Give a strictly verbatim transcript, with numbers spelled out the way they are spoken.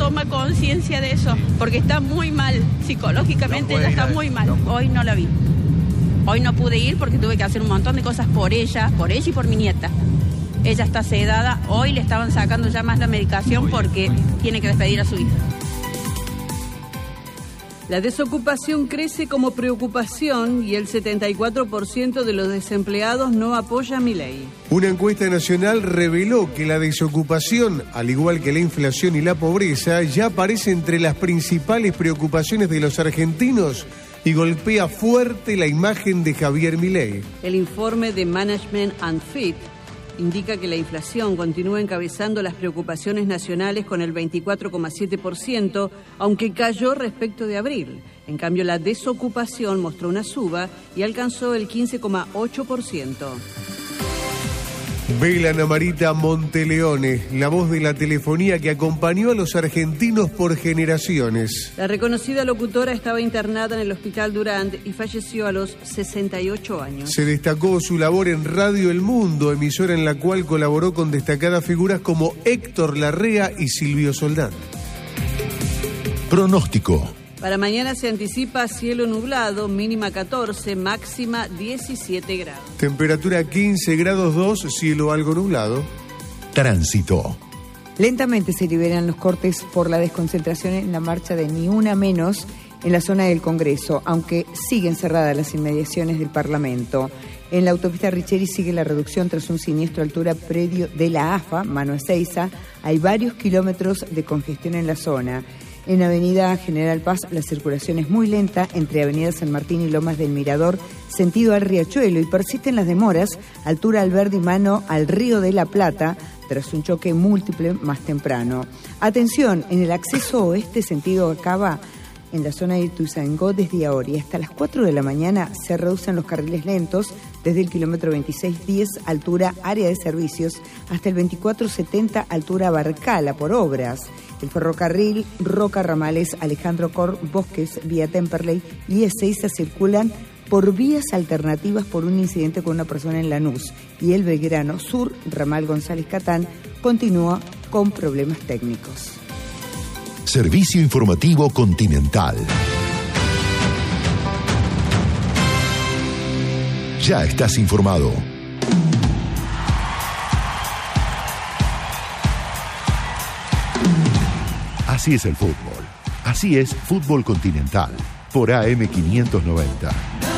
toma conciencia de eso, porque está muy mal, psicológicamente ella está muy mal. Hoy no la vi. Hoy no pude ir porque tuve que hacer un montón de cosas por ella, por ella y por mi nieta. Ella está sedada, hoy le estaban sacando ya más la medicación porque tiene que despedir a su hija. La desocupación crece como preocupación y el setenta y cuatro por ciento de los desempleados no apoya a Milei. Una encuesta nacional reveló que la desocupación, al igual que la inflación y la pobreza, ya aparece entre las principales preocupaciones de los argentinos y golpea fuerte la imagen de Javier Milei. El informe de Management and Fit indica que la inflación continúa encabezando las preocupaciones nacionales con el veinticuatro coma siete por ciento, aunque cayó respecto de abril. En cambio, la desocupación mostró una suba y alcanzó el quince coma ocho por ciento. Vela Namarita Monteleone, la voz de la telefonía que acompañó a los argentinos por generaciones. La reconocida locutora estaba internada en el Hospital Durand y falleció a los sesenta y ocho años. Se destacó su labor en Radio El Mundo, emisora en la cual colaboró con destacadas figuras como Héctor Larrea y Silvio Soldán. Pronóstico. Para mañana se anticipa cielo nublado, mínima catorce, máxima diecisiete grados. Temperatura quince grados dos, cielo algo nublado. Tránsito. Lentamente se liberan los cortes por la desconcentración en la marcha de Ni Una Menos en la zona del Congreso, aunque siguen cerradas las inmediaciones del Parlamento. En la autopista Richeri sigue la reducción tras un siniestro a altura predio de la A F A, mano Ezeiza. Hay varios kilómetros de congestión en la zona. En Avenida General Paz la circulación es muy lenta entre Avenida San Martín y Lomas del Mirador, sentido al Riachuelo, y persisten las demoras, altura Alberdi mano al Río de la Plata, tras un choque múltiple más temprano. Atención, en el acceso oeste sentido Cava, en la zona de Ituzaingó desde ahora y hasta las cuatro de la mañana se reducen los carriles lentos desde el kilómetro veintiséis diez altura área de servicios hasta el veinticuatro setenta altura Barcala por obras. El ferrocarril Roca Ramales, Alejandro Cor, Bosques, vía Temperley y Ezeiza circulan por vías alternativas por un incidente con una persona en Lanús, y el Belgrano Sur, ramal González Catán, continúa con problemas técnicos. Servicio Informativo Continental. Ya estás informado. Así es el fútbol. Así es Fútbol Continental por A M quinientos noventa.